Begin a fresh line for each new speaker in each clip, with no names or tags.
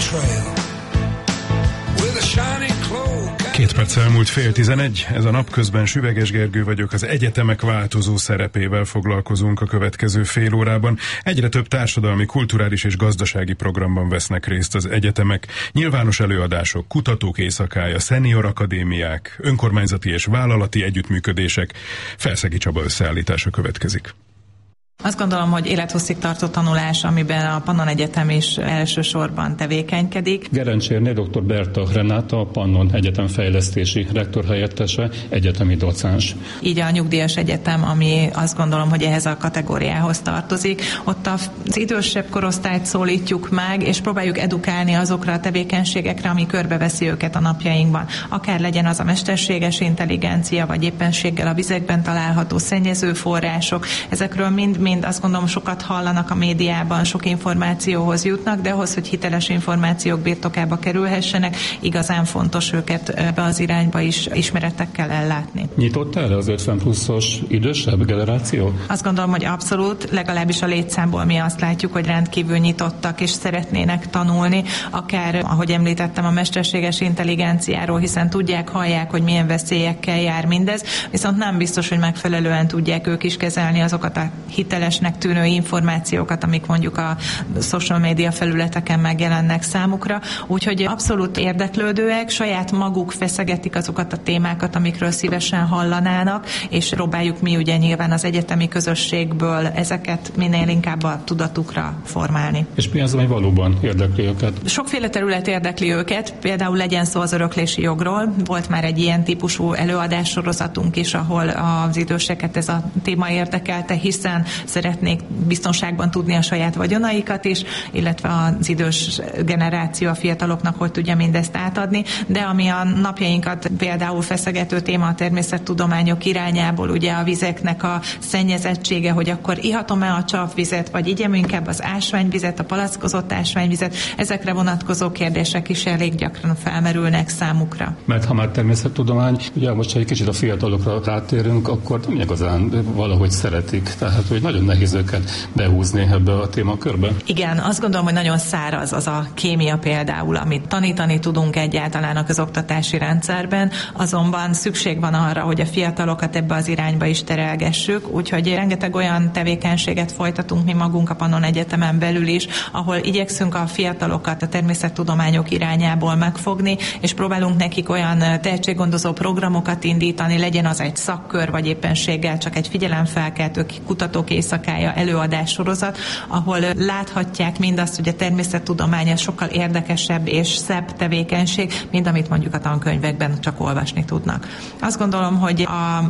2 perc elmúlt 10:30, ez a Napközben, Süveges Gergő vagyok, az egyetemek változó szerepével foglalkozunk a következő fél órában. Egyre több társadalmi, kulturális és gazdasági programban vesznek részt az egyetemek, nyilvános előadások, kutatók éjszakája, szenior akadémiák, önkormányzati és vállalati együttműködések. Felszegi Csaba összeállítása következik.
Azt gondolom, hogy élethosszig tartó tanulás, amiben a Pannon Egyetem is elsősorban tevékenykedik.
Gerencsérné dr. Berta Renáta, a Pannon Egyetem fejlesztési rektor helyettese, egyetemi docens.
Így a nyugdíjas egyetem, ami azt gondolom, hogy ehhez a kategóriához tartozik. Ott az idősebb korosztályt szólítjuk meg, és próbáljuk edukálni azokra a tevékenységekre, ami körbeveszi őket a napjainkban. Akár legyen az a mesterséges intelligencia, vagy éppenséggel a vizekben található szennyező források. Ezekről mind azt gondolom sokat hallanak a médiában, sok információhoz jutnak, de ahhoz, hogy hiteles információk birtokába kerülhessenek, igazán fontos őket ebbe az irányba is ismeretekkel ellátni.
Nyitott erre az 50 pluszos idősebb generáció?
Azt gondolom, hogy abszolút, legalábbis a létszámból mi azt látjuk, hogy rendkívül nyitottak és szeretnének tanulni, akár, ahogy említettem, a mesterséges intelligenciáról, hiszen tudják, hallják, hogy milyen veszélyekkel jár mindez, viszont nem biztos, hogy megfelelően tudják ők is kezelni azokat a hitelesnek tűnő információkat, amik mondjuk a social media felületeken megjelennek számukra. Úgyhogy abszolút érdeklődőek, saját maguk feszegetik azokat a témákat, amikről szívesen hallanának, és próbáljuk mi ugye nyilván az egyetemi közösségből ezeket minél inkább a tudatukra formálni.
És mi az, ami valóban érdekli őket?
Sokféle terület érdekli őket, például legyen szó az öröklési jogról. Volt már egy ilyen típusú előadássorozatunk is, ahol az időseket ez a téma érdekelte, hiszen szeretnék biztonságban tudni a saját vagyonaikat is, illetve az idős generáció, a fiataloknak hogy tudja mindezt átadni, de ami a napjainkat például feszegető téma a természettudományok irányából, ugye a vizeknek a szennyezettsége, hogy akkor ihatom-e a csapvizet, vagy igyem inkább az ásványvizet, a palackozott ásványvizet, ezekre vonatkozó kérdések is elég gyakran felmerülnek számukra.
Mert ha már természettudomány, ugye most, ha egy kicsit a fiatalokra rátérünk, akkor nem igazán valahogy szeretik, tehát hogy nagyon nehéz őket behúzni ebbe a témakörbe.
Igen, azt gondolom, hogy nagyon száraz az a kémia például, amit tanítani tudunk egyáltalán a közoktatási rendszerben, azonban szükség van arra, hogy a fiatalokat ebbe az irányba is terelgessük, úgyhogy rengeteg olyan tevékenységet folytatunk mi magunk a Pannon Egyetemen belül is, ahol igyekszünk a fiatalokat a természettudományok irányából megfogni, és próbálunk nekik olyan tehetséggondozó programokat indítani, legyen az egy szakkör, vagy éppenséggel csak egy figyelemfelkeltő kutatók éjszakája előadássorozat, ahol láthatják mindazt, hogy a természettudomány sokkal érdekesebb és szebb tevékenység, mint amit mondjuk a tankönyvekben csak olvasni tudnak. Azt gondolom, hogy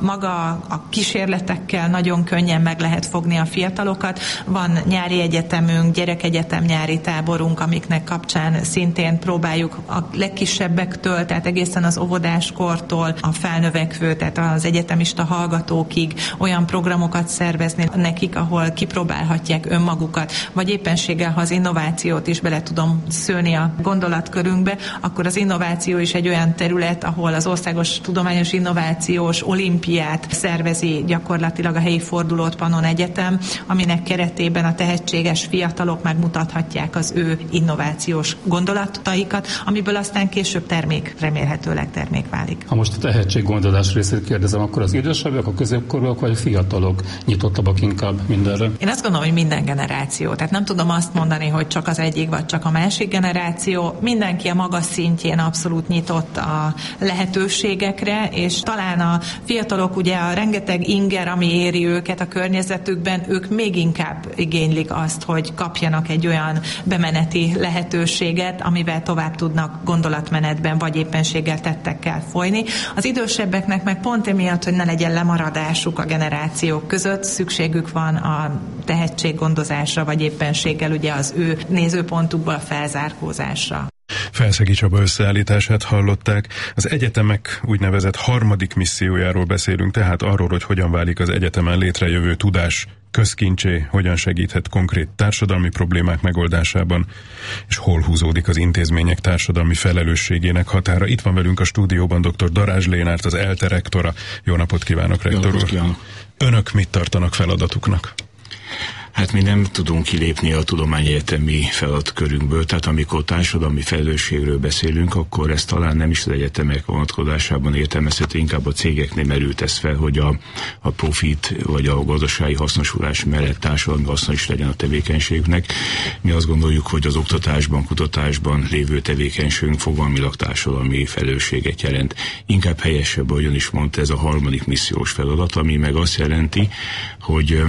a kísérletekkel nagyon könnyen meg lehet fogni a fiatalokat. Van nyári egyetemünk, gyerekegyetem nyári táborunk, amiknek kapcsán szintén próbáljuk a legkisebbektől, tehát egészen az óvodáskortól a felnövekvő, tehát az egyetemista hallgatókig olyan programokat szervezni nekik, ahol kipróbálhatják önmagukat, vagy éppenséggel, ha az innovációt is bele tudom szőni a gondolatkörünkbe, akkor az innováció is egy olyan terület, ahol az Országos Tudományos Innovációs Olimpiát szervezi gyakorlatilag a helyi fordulót Pannon Egyetem, aminek keretében a tehetséges fiatalok megmutathatják az ő innovációs gondolataikat, amiből aztán később remélhetőleg termék válik.
Ha most a tehetséggondolás részét kérdezem, akkor az idősebbek, a középkorúak vagy a fiatalok nyitottabbak inkább mindenre?
Én azt gondolom, hogy minden generáció. Tehát nem tudom azt mondani, hogy csak az egyik vagy csak a másik generáció. Mindenki a maga szintjén abszolút nyitott a lehetőségekre, és talán a fiatalok ugye a rengeteg inger, ami éri őket a környezetükben, ők még inkább igénylik azt, hogy kapjanak egy olyan bemeneti lehetőséget, amivel tovább tudnak gondolatmenetben vagy éppenséggel tettekkel folyni. Az idősebbeknek meg pont emiatt, hogy ne legyen lemaradásuk a generációk között, szükségük van a tehetséggondozásra, vagy éppenséggel ugye az ő nézőpontukból a felzárkózásra.
Felszegi Csaba összeállítását hallották. Az egyetemek úgynevezett harmadik missziójáról beszélünk, tehát arról, hogy hogyan válik az egyetemen létrejövő tudás közkincsé, hogyan segíthet konkrét társadalmi problémák megoldásában, és hol húzódik az intézmények társadalmi felelősségének határa. Itt van velünk a stúdióban dr. Darázs Lénárt, az ELTE rektora. Jó napot kívánok, rektor úr! Önök mit tartanak feladatuknak?
Hát mi nem tudunk kilépni a tudományegyetemi feladatkörünkből, tehát amikor társadalmi felelősségről beszélünk, akkor ez talán nem is az egyetemek vonatkozásában értelmezhető, inkább a cégeknél merült ez fel, hogy a profit vagy a gazdasági hasznosulás mellett társadalmi haszna is legyen a tevékenységnek. Mi azt gondoljuk, hogy az oktatásban, kutatásban lévő tevékenységünk fogalmilag társadalmi felelősséget jelent. Inkább helyesebb, ahogyan is mondta, ez a harmadik missziós feladat, ami meg azt jelenti, hogy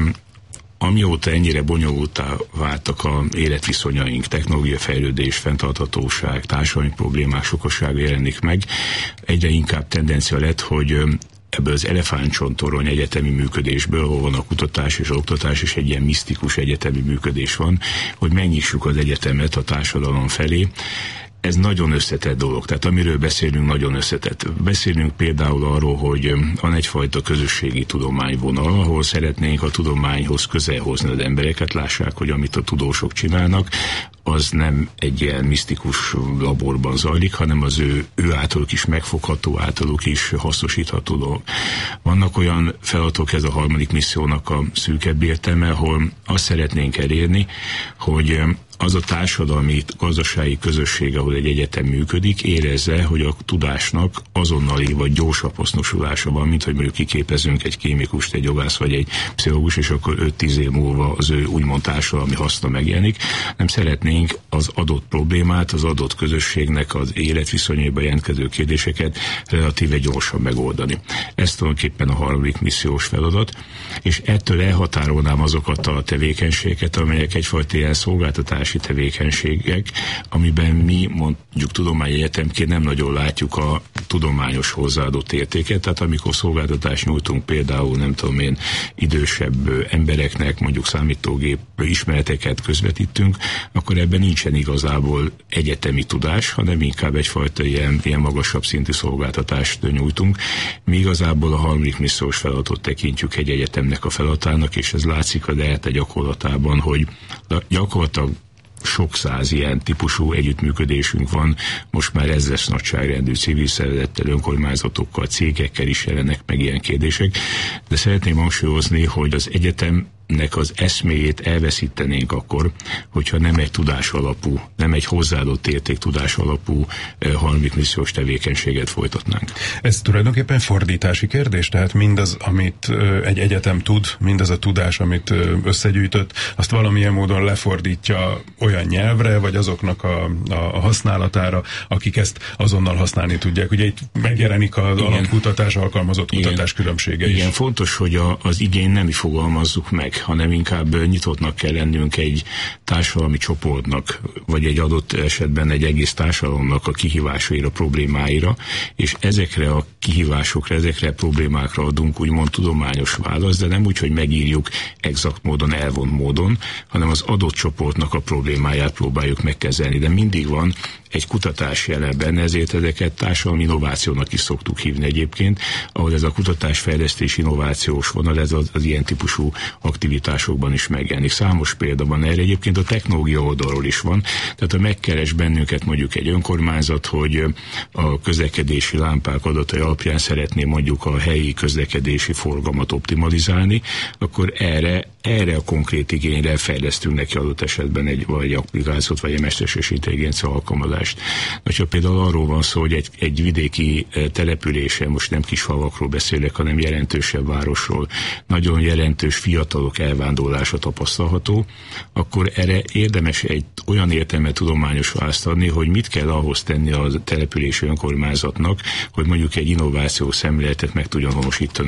amióta ennyire bonyolultá váltak az életviszonyaink, technológia fejlődés, fenntarthatóság, társadalmi problémák sokasága jelenik meg, egyre inkább tendencia lett, hogy ebből az elefántcsontorony egyetemi működésből, ahol van a kutatás és az oktatás, és egy ilyen misztikus egyetemi működés van, hogy megnyissuk az egyetemet a társadalom felé. Ez nagyon összetett dolog, tehát amiről beszélünk, nagyon összetett. Beszélünk például arról, hogy van egyfajta közösségi tudományvonal, ahol szeretnénk a tudományhoz közel hozni az embereket, lássák, hogy amit a tudósok csinálnak, az nem egy ilyen misztikus laborban zajlik, hanem az ő általuk is megfogható, általuk is hasznosítható dolog. Vannak olyan feladatok, ez a harmadik missziónak a szűkebb értelme, ahol azt szeretnénk elérni, hogy az a társadalmi, gazdasági közösség, ahol egy egyetem működik, érezze, hogy a tudásnak azonnali vagy gyorsabb hasznosulása van, mint hogy mondjuk kiképezünk egy kémikust, egy jogász vagy egy pszichológus, és akkor 5-10 év múlva az ő úgymond társadalmi haszna megjelenik. Nem szeretnénk az adott problémát, az adott közösségnek az életviszonyaiban jelentkező kérdéseket relatíve gyorsan megoldani. Ez tulajdonképpen a harmadik missziós feladat, és ettől elhatárolnám azokat a tevékenységeket, amelyek egyfajta ilyen szolgáltatási tevékenységek, amiben mi mondjuk tudományegyetemként nem nagyon látjuk a tudományos hozzáadott értéket, tehát amikor szolgáltatást nyújtunk például, nem tudom én, idősebb embereknek mondjuk számítógép ismereteket közvetítünk, akkor ebben nincsen igazából egyetemi tudás, hanem inkább egyfajta ilyen magasabb szintű szolgáltatást nyújtunk. Mi igazából a harmadik missziós feladatot tekintjük egy egyetemnek a feladatának, és ez látszik a DELTA gyakorlatában, hogy gyakorlatilag sok száz ilyen típusú együttműködésünk van, most már ezres nagyságrendű civil szervezettel, önkormányzatokkal, cégekkel is jelennek meg ilyen kérdések, de szeretném hangsúlyozni, hogy az egyetemnek az eszméjét elveszítenénk akkor, hogyha nem egy tudás alapú, nem egy hozzáadott érték tudás alapú harmadik missziós tevékenységet folytatnánk.
Ez tulajdonképpen fordítási kérdés, tehát mindaz, amit egy egyetem tud, mindaz a tudás, amit összegyűjtött, azt valamilyen módon lefordítja olyan nyelvre, vagy azoknak a használatára, akik ezt azonnal használni tudják. Ugye itt megjelenik az alapkutatás, alkalmazott kutatás különbsége is.
Igen, fontos, hogy az igény nem fogalmazzuk meg, hanem inkább nyitottnak kell lennünk egy társadalmi csoportnak, vagy egy adott esetben egy egész társadalomnak a kihívásaira, problémáira, és ezekre a kihívásokra, ezekre a problémákra adunk úgymond tudományos választ, de nem úgy, hogy megírjuk exakt módon, elvont módon, hanem az adott csoportnak a problémáját próbáljuk megkezelni, de mindig van egy kutatás jelen benne, ezért ezeket társadalmi innovációnak is szoktuk hívni egyébként, ahol ez a kutatásfejlesztés innovációs vonal, ez az ilyen típusú aktivitásokban is megjelenik. Számos példa van erre, egyébként a technológia oldalról is van, tehát ha megkeres bennünket mondjuk egy önkormányzat, hogy a közlekedési lámpák adatai alapján szeretné mondjuk a helyi közlekedési forgalmat optimalizálni, akkor erre a konkrét igényre fejlesztünk neki adott esetben egy applikációt, vagy egy mesterséges intelligencia alkalmazást. Ha például arról van szó, hogy egy vidéki településen, most nem kis falvakról beszélek, hanem jelentősebb városról, nagyon jelentős fiatalok elvándorlása tapasztalható, akkor erre érdemes egy olyan értelme tudományos választ adni, hogy mit kell ahhoz tenni a települési önkormányzatnak, hogy mondjuk egy innovációs szemléletet meg tudjon honosítani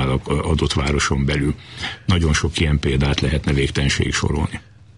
adott városon belül. Nagyon sok ilyen példát lehetne végtelenségig sorolni.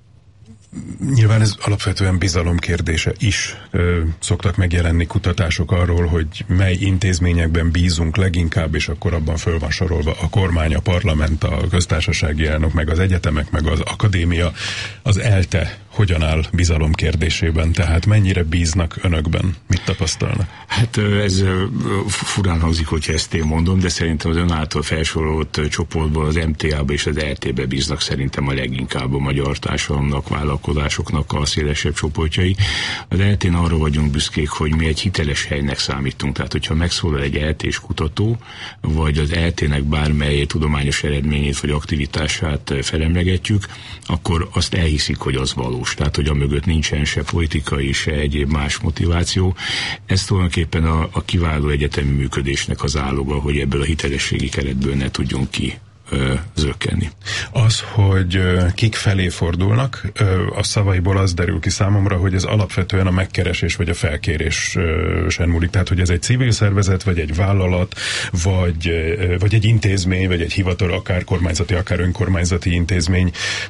Nyilván ez alapvetően bizalom kérdése is. Szoktak megjelenni kutatások arról, hogy mely intézményekben bízunk leginkább, és akkor abban föl van sorolva a kormány, a parlament, a köztársasági elnök, meg az egyetemek, meg az akadémia, az ELTE hogyan áll bizalom kérdésében? Tehát mennyire bíznak önökben? Mit tapasztalnak?
Hát ez furán hangzik, hogyha ezt én mondom, de szerintem az ön által felsorolt csoportból az MTA-ba és az RT-be bíznak szerintem a leginkább a magyar társadalomnak, vállalkozásoknak a szélesebb csoportjai. Az RT-n arra vagyunk büszkék, hogy mi egy hiteles helynek számítunk. Tehát, hogyha megszólal egy RT-s kutató, vagy az RT-nek bármely tudományos eredményét vagy aktivitását felemlegetjük, akkor azt elhiszik, hogy az valós. Tehát, hogy amögött nincsen se politikai, se egyéb más motiváció. Ez tulajdonképpen a kiváló egyetemi működésnek az áloga, hogy ebből a hitelességi keretből ne tudjunk ki zökkenni.
Az, hogy kik felé fordulnak, a szavaiból az derül ki számomra, hogy ez alapvetően a megkeresés vagy a felkérésen múlik. Tehát, hogy ez egy civil szervezet, vagy egy vállalat, vagy egy intézmény, vagy egy hivatal, akár kormányzati, akár önkormányzati intézmény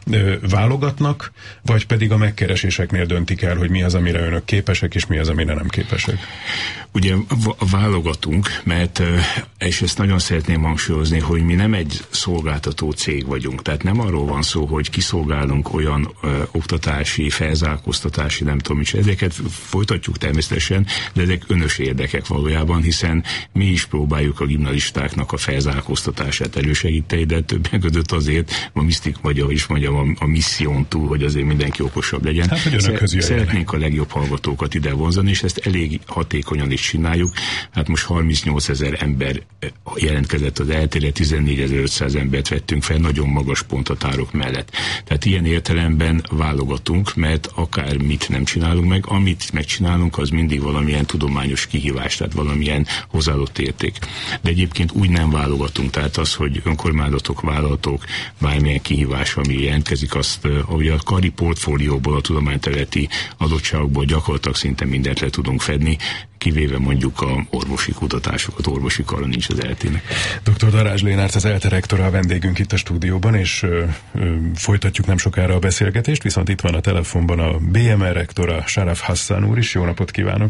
válogatnak, vagy pedig a megkereséseknél döntik el, hogy mi az, amire önök képesek, és mi az, amire nem képesek.
Ugye válogatunk, mert, és ezt nagyon szeretném hangsúlyozni, hogy mi nem egy szolgáltató cég vagyunk. Tehát nem arról van szó, hogy kiszolgálunk olyan oktatási, felzárkóztatási, nem tudom is, ezeket folytatjuk természetesen, de ezek önös érdekek valójában, hiszen mi is próbáljuk a gimnazistáknak a felzárkóztatását elősegíteni, de többek között azért, a misztik magyar is mondjam, a misszión túl, hogy azért mindenki okosabb legyen.
Hát,
szeretnénk a legjobb hallgatókat ide vonzani, és ezt elég hatékonyan is csináljuk. Hát most 38 000 ember jelentkezett az eltére, 14.500 embert vettünk fel, nagyon magas ponthatárok mellett. Tehát ilyen értelemben válogatunk, mert akár mit nem csinálunk meg, amit megcsinálunk, az mindig valamilyen tudományos kihívás, tehát valamilyen hozzáadott érték. De egyébként úgy nem válogatunk, tehát az, hogy önkormányzatok, vállalatok, bármilyen kihívás, ami jelentkezik, azt, ahogy a kari portfólióból, a tudományterületi adottságokból gyakorlatilag szinte mindent le tudunk fedni, kivéve mondjuk a orvosi kutatásokat, orvosi kara nincs az ELTE-nek.
Dr. Darázs Lénárt, az ELTE rektora a vendégünk itt a stúdióban, és folytatjuk nem sokára a beszélgetést, viszont itt van a telefonban a BMR rektora, Sharaf Hassan úr is. Jó napot kívánok!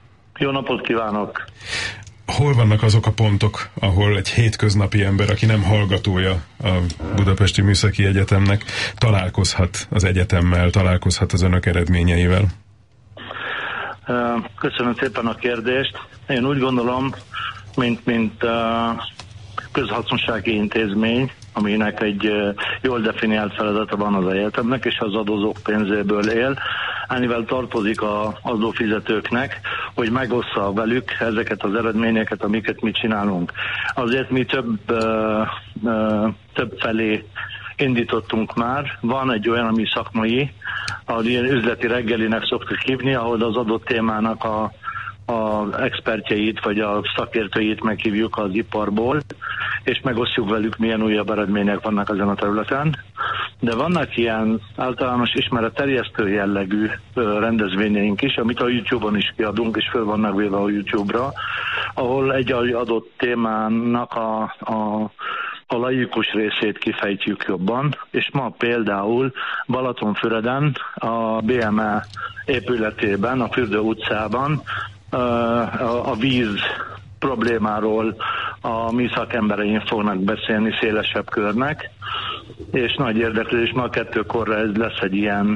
Jó napot kívánok!
Hol vannak azok a pontok, ahol egy hétköznapi ember, aki nem hallgatója a Budapesti Műszaki Egyetemnek, találkozhat az egyetemmel, találkozhat az önök eredményeivel?
Köszönöm szépen a kérdést. Én úgy gondolom, mint közhasznossági intézmény, aminek egy jól definiált feladata van az egyetemnek, és az adózók pénzéből él, amivel tartozik az adófizetőknek, hogy megossza velük ezeket az eredményeket, amiket mi csinálunk. Azért mi több felé indítottunk már. Van egy olyan, ami szakmai, az ilyen üzleti reggelinek szoktuk hívni, ahol az adott témának a expertjeit vagy a szakértőit meghívjuk az iparból, és megosztjuk velük, milyen újabb eredmények vannak ezen a területen. De vannak ilyen általános ismeretterjesztő jellegű rendezvényeink is, amit a YouTube-on is kiadunk, és föl vannak véve a YouTube-ra, ahol egy adott témának a laikus részét kifejtjük jobban, és ma például Balatonfüreden, a BME épületében, a Fürdő utcában a víz problémáról a mi szakembereink fognak beszélni szélesebb körnek, és nagy érdeklődés, ma 2-korra ez lesz egy ilyen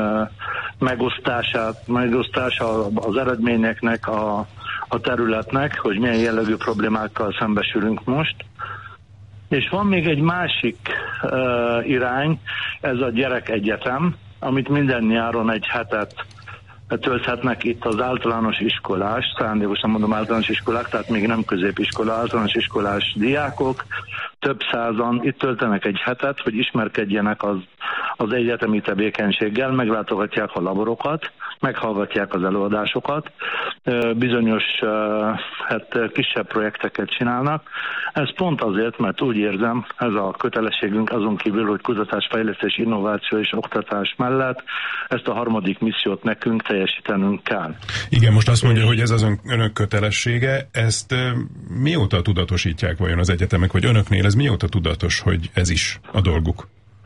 megosztása az eredményeknek, a területnek, hogy milyen jellegű problémákkal szembesülünk most. És van még egy másik irány, ez a gyerekegyetem, amit minden nyáron egy hetet tölthetnek itt az általános iskolás, szándékosan mondom általános iskolák, tehát még nem középiskola, általános iskolás diákok, több százan itt töltenek egy hetet, hogy ismerkedjenek az egyetemi tevékenységgel, meglátogatják a laborokat, meghallgatják az előadásokat, bizonyos kisebb projekteket csinálnak. Ez pont azért, mert úgy érzem, ez a kötelességünk azon kívül, hogy kutatás, fejlesztés, innováció és oktatás mellett ezt a harmadik missziót nekünk teljesítenünk kell.
Igen, most azt mondja, hogy ez az önök kötelessége, ezt mióta tudatosítják vajon az egyetemek, vagy önöknél ez mióta tudatos, hogy ez is a dolguk?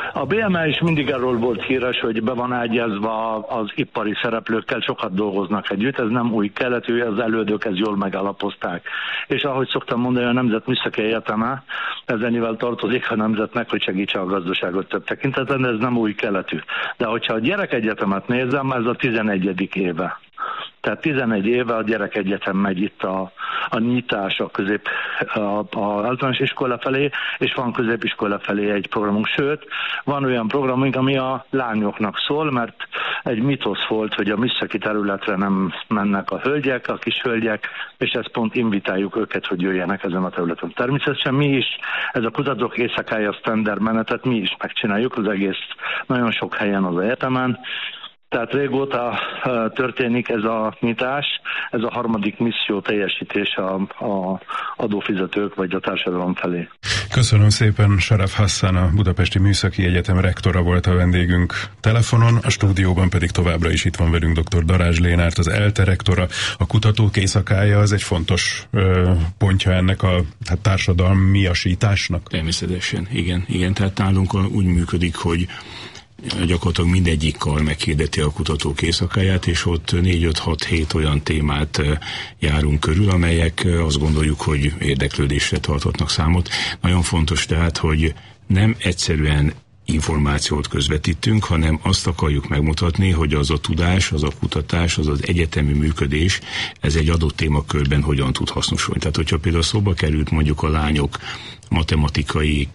A BME is mindig arról volt híres, hogy be van ágyazva az ipari szereplőkkel, sokat dolgoznak együtt, ez nem új keletű, az elődök ezt jól megalapozták. És ahogy szoktam mondani, a Nemzet Műszaki Egyeteme ezennyivel tartozik a nemzetnek, hogy segítse a gazdaságot több tekintetben, de ez nem új keletű. De hogyha a gyerekegyetemet nézem, ez a 11. éve. Tehát 11 éve a gyerekegyetem megy itt a nyitás a általános iskola felé, és van középiskola felé egy programunk. Sőt, van olyan programunk, ami a lányoknak szól, mert egy mitosz volt, hogy a műszaki területre nem mennek a hölgyek, a kis hölgyek, és ezt pont invitáljuk őket, hogy jöjjenek ezen a területen. Természetesen mi is, ez a kutatók éjszakája standard menetet mi is megcsináljuk az egész, nagyon sok helyen az egyetemen. Tehát régóta történik ez a nyitás, ez a harmadik misszió teljesítése a adófizetők vagy a társadalom felé.
Köszönöm szépen, Saraf Hassan, a Budapesti Műszaki Egyetem rektora volt a vendégünk telefonon, a stúdióban pedig továbbra is itt van velünk dr. Darázs Lénárt, az ELTE rektora. A kutatók éjszakája az egy fontos pontja ennek a társadalmiasításnak?
Természetesen, igen. Tehát nálunk úgy működik, hogy gyakorlatilag mindegyik kar meghirdeti a kutatók éjszakáját, és ott 4-5-6-7 olyan témát járunk körül, amelyek azt gondoljuk, hogy érdeklődésre tarthatnak számot. Nagyon fontos tehát, hogy nem egyszerűen információt közvetítünk, hanem azt akarjuk megmutatni, hogy az a tudás, az a kutatás, az egyetemi működés, ez egy adott témakörben hogyan tud hasznosulni. Tehát, hogyha például szóba került mondjuk a lányok matematikai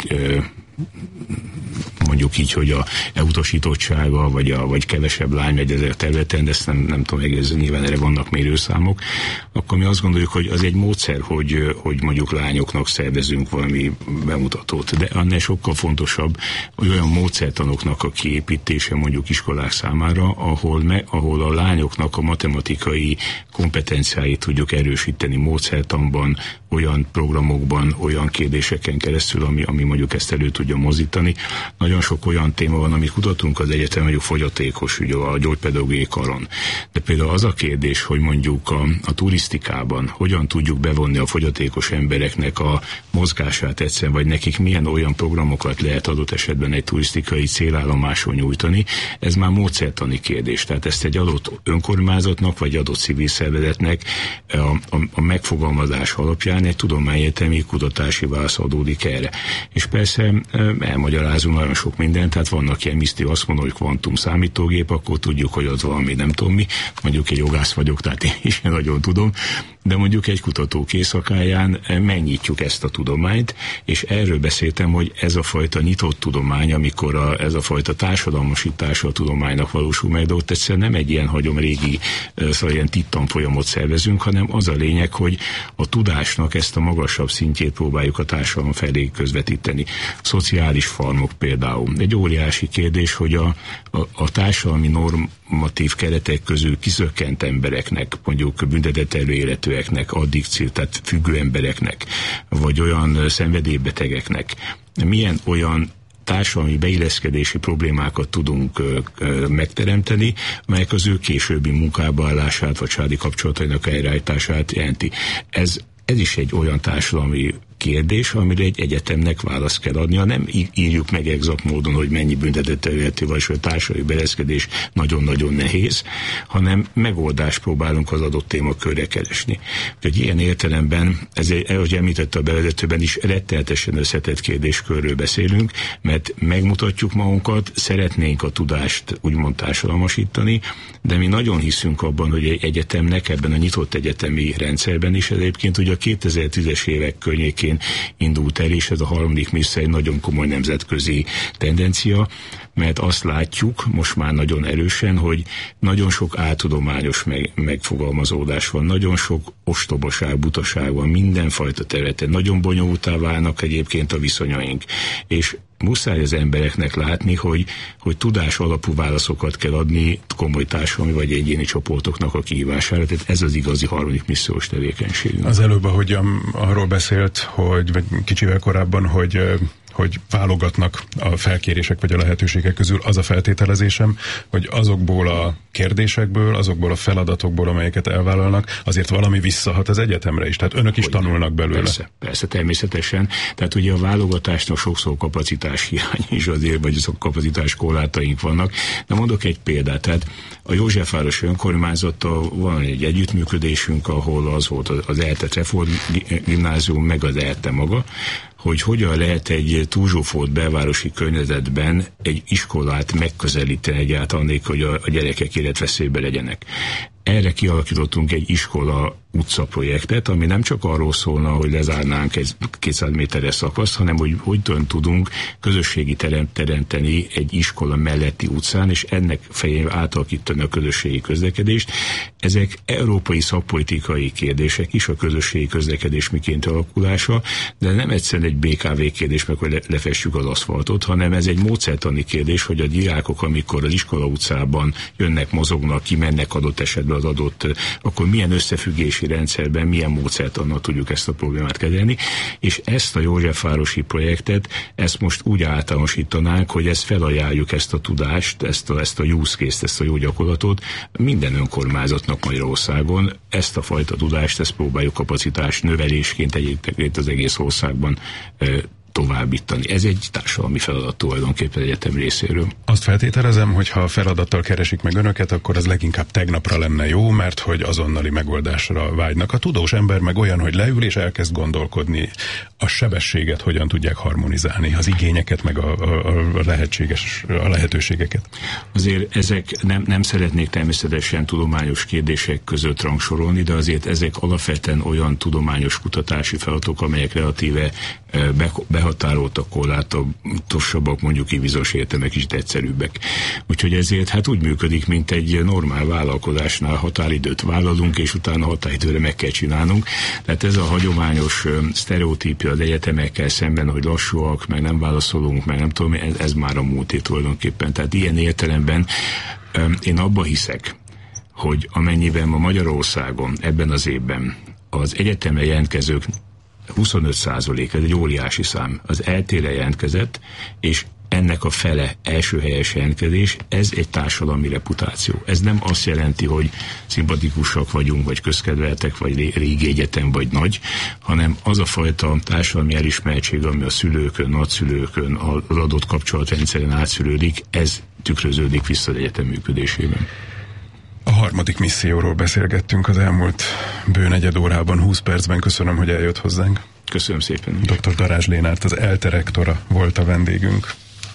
mondjuk így, hogy a elutasítottsága, vagy kevesebb lány megy ezen a területen, de ezt nem tudom egészen, nyilván erre vannak mérőszámok, akkor mi azt gondoljuk, hogy az egy módszer, hogy mondjuk lányoknak szervezünk valami bemutatót, de annál sokkal fontosabb, hogy olyan módszertanoknak a kiépítése mondjuk iskolák számára, ahol a lányoknak a matematikai kompetenciáit tudjuk erősíteni módszertanban, olyan programokban, olyan kérdéseken keresztül, ami mondjuk ezt elő tudja mozdítani. Nagyon sok olyan téma van, amit kutatunk az egyetemen, mondjuk fogyatékos ügy, a gyógypedagógiai karon. De például az a kérdés, hogy mondjuk a turisztikában hogyan tudjuk bevonni a fogyatékos embereknek a mozgását egyszerűen, vagy nekik milyen olyan programokat lehet adott esetben egy turisztikai célállomáson nyújtani, ez már módszertani kérdés. Tehát ezt egy adott önkormányzatnak, vagy adott civil szervezetnek a megfogalmazás alapján egy tudományegyetemi kutatási válasz adódik erre. És persze elmagyarázunk nagyon sok mindent, tehát vannak ilyen miszti, azt mondom, hogy kvantum számítógép, akkor tudjuk, hogy az valami nem tudom mi, mondjuk egy jogász vagyok, tehát én is nagyon tudom, de mondjuk egy kutatók éjszakáján megnyitjuk ezt a tudományt, és erről beszéltem, hogy ez a fajta nyitott tudomány, amikor ez a fajta társadalmasítása a tudománynak valósul meg, de ott egyszerűen nem egy ilyen régi, szóval ilyen tittanfolyamot szervezünk, hanem az a lényeg, hogy a tudásnak ezt a magasabb szintjét próbáljuk a társadalom felé közvetíteni. Szociális farmok például. Egy óriási kérdés, hogy a társadalmi normatív keretek közül kiszökkent embereknek, mondjuk büntetetlenül életűeknek, addikció, tehát függő embereknek, vagy olyan szenvedélybetegeknek, milyen olyan társadalmi beilleszkedési problémákat tudunk megteremteni, amelyek az ő későbbi munkába állását, vagy családi kapcsolatainak helyreállítását jelenti. Ez is egy olyan társadalmi kérdés, amire egy egyetemnek választ kell adnia. Nem írjuk meg exakt módon, hogy mennyi büntetetterületi vagy a társadalmi beilleszkedés nagyon-nagyon nehéz, hanem megoldást próbálunk az adott témakörre keresni. Úgyhogy ilyen értelemben, ahogy említette a bevezetőben is, rettenetesen összetett kérdéskörről beszélünk, mert megmutatjuk magunkat, szeretnénk a tudást úgymond társadalmasítani, de mi nagyon hiszünk abban, hogy egy egyetemnek ebben a nyitott egyetemi rendszerben is, ez egyébként ugye a 2010-es évek környékén indult el, és ez a harmadik misszió egy nagyon komoly nemzetközi tendencia, mert azt látjuk most már nagyon erősen, hogy nagyon sok áltudományos megfogalmazódás van, nagyon sok ostobaság, butaság van mindenfajta területen, nagyon bonyolultá válnak egyébként a viszonyaink, és muszáj az embereknek látni, hogy tudás alapú válaszokat kell adni komoly társadalmi vagy egyéni csoportoknak a kihívására. Tehát ez az igazi harmadik missziós tevékenységünk.
Az előbb, ahogy arról beszélt, vagy kicsivel korábban, hogy hogy válogatnak a felkérések vagy a lehetőségek közül, az a feltételezésem, hogy azokból a kérdésekből, azokból a feladatokból, amelyeket elvállalnak, azért valami visszahat az egyetemre is. Tehát önök is tanulnak belőle.
Persze, természetesen. Tehát ugye a válogatásnak sokszor kapacitás hiány is azért, vagy azok kapacitás korlátaink vannak. De mondok egy példát. Tehát a Józsefvárosi önkormányzattal van egy együttműködésünk, ahol az volt az ELTE Reform Gimnázium, meg az ELTE maga, hogy hogyan lehet egy túlzsúfolt belvárosi környezetben egy iskolát megközelíteni egyáltalán, hogy a gyerekek életveszélybe legyenek. Erre kialakítottunk egy iskola utca projektet, ami nem csak arról szólna, hogy lezárnánk egy 200 méteres szakaszt, hanem hogy tudunk közösségi teremteni egy iskola melletti utcán, és ennek fején átalakítani a közösségi közlekedést. Ezek európai szakpolitikai kérdések is, a közösségi közlekedés miként alakulása, de nem egyszerűen egy BKV kérdés, meg hogy lefestjük az aszfaltot, hanem ez egy módszertani kérdés, hogy a diákok, amikor az iskola utcában jönnek, mozognak, kimennek adott esetben az adott, akkor milyen összefüggési rendszerben, milyen módszertannal tudjuk ezt a problémát kezelni, és ezt a Józsefvárosi projektet, ezt most úgy általánosítanánk, hogy ezt felajánljuk, ezt a tudást, ezt a use case-t, ezt a jó gyakorlatot minden önkormányzatnak Magyarországon, ezt a fajta tudást, ezt próbáljuk kapacitás növelésként egyébként az egész országban továbbítani. Ez egy társadalmi feladat tulajdonképpen egyetem részéről.
Azt feltételezem, hogy ha a feladattal keresik meg önöket, akkor az leginkább tegnapra lenne jó, mert hogy azonnali megoldásra vágynak. A tudós ember meg olyan, hogy leül és elkezd gondolkodni a sebességet, hogyan tudják harmonizálni, az igényeket, meg a lehetőségeket.
Azért ezek nem szeretnék természetesen tudományos kérdések között rangsorolni, de azért ezek alapvetően olyan tudományos kutatási feladatok, amelyek relatíve behatároltak, korlátozóbbak, mondjuk így bizonyos értelmek is egyszerűbbek. Úgyhogy ezért hát úgy működik, mint egy normál vállalkozásnál határidőt vállalunk, és utána határidőre meg kell csinálnunk. Tehát ez a hagyományos sztereotípia az egyetemekkel szemben, hogy lassúak, meg nem válaszolunk, meg nem tudom, ez már a múlté tulajdonképpen. Tehát ilyen értelemben én abba hiszek, hogy amennyiben ma Magyarországon ebben az évben az egyetemre jelentkezők 25%, ez egy óriási szám, az ELTE-re jelentkezett, és ennek a fele első helyes jelentkezés, ez egy társadalmi reputáció. Ez nem azt jelenti, hogy szimpatikusak vagyunk, vagy közkedveltek, vagy régi egyetem, vagy nagy, hanem az a fajta társadalmi elismertség, ami a szülőkön, nagyszülőkön, az adott kapcsolatrendszeren átszülődik, ez tükröződik vissza az egyetem működésében.
A harmadik misszióról beszélgettünk az elmúlt bő negyed órában, 20 percben. Köszönöm, hogy eljött hozzánk.
Köszönöm szépen.
Dr. Darázs Lénárt, az ELTE rektora volt a vendégünk.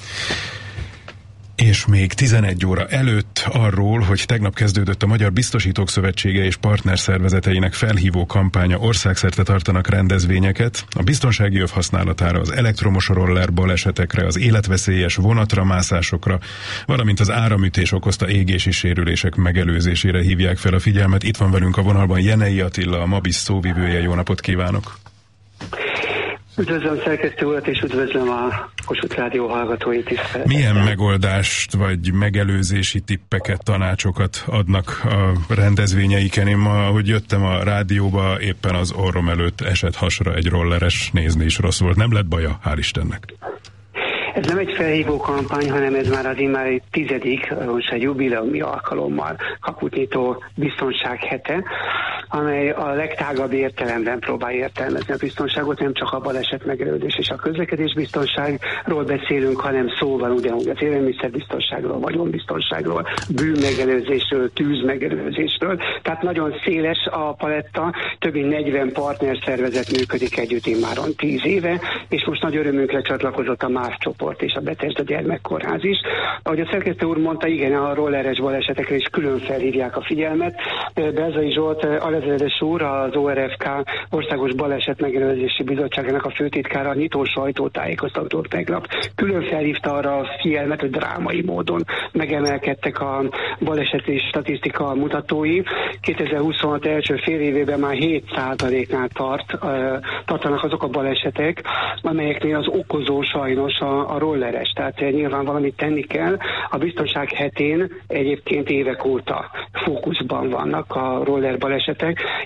És még 11 óra előtt arról, hogy tegnap kezdődött a Magyar Biztosítók Szövetsége és partnerszervezeteinek felhívó kampánya, országszerte tartanak rendezvényeket a biztonsági öv használatára, az elektromos roller balesetekre, az életveszélyes vonatra mászásokra, valamint az áramütés okozta égési sérülések megelőzésére hívják fel a figyelmet. Itt van velünk a vonalban Jenei Attila, a Mabis szóvivője. Jó napot kívánok!
Üdvözlöm szerkesztő urat, és üdvözlöm a Kossuth Rádió hallgatóit is.
Milyen megoldást, vagy megelőzési tippeket, tanácsokat adnak a rendezvényeiken? Én ma, ahogy jöttem a rádióba, éppen az orrom előtt esett hasra egy rolleres, nézni is rossz volt. Nem lett baja, hál' Istennek.
Ez nem egy felhívó kampány, hanem ez már az immár 10. most egy jubileumi alkalommal kaputnyitó biztonság hete, amely a legtágabb értelemben próbál értelmezni a biztonságot, nem csak a baleset megelőzés és a közlekedés biztonságról beszélünk, hanem szó van ugyanúgy az élelmiszerbiztonságról, vagyonbiztonságról, bűnmegelőzésről, tűzmegelőzésről. Tehát nagyon széles a paletta, több mint 40 partnerszervezet működik együtt immáron 10 éve, és most nagy örömünkre csatlakozott a MÁV csoport és a Bethesda gyermekkórház is. Ahogy a szerkesztő úr mondta, igen, a rolleres balesetekre is külön felhívják a figyelmet. Belzai Zsolt alezredes úr, az ORFK Országos Baleset Megelőzési Bizottságának a főtitkára nyitó sajtótájékoztatót tegnap külön felhívta arra a figyelmet, hogy drámai módon megemelkedtek a baleseti statisztika mutatói. 2026 első fél évében már 7%-nál tartanak azok a balesetek, amelyeknél az okozó sajnos a rolleres. Tehát nyilván valamit tenni kell. A biztonság hetén egyébként évek óta fókuszban vannak a roller balesetek,